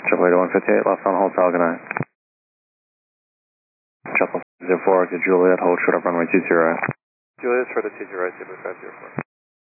JetBlue 158, last on hold, Falcon 9. JetBlue 04 to Juliet, hold short up runway 20. Juliet for the 20, JetBlue 504.